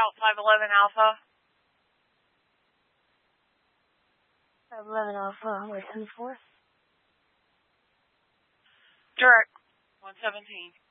route 511 Alpha. 511 Alpha, where's 10-4? Direct 117.